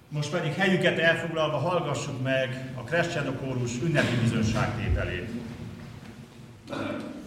Most pedig helyüket elfoglalva hallgassuk meg a Crescendo Kórus ünnepi bizonságtételét.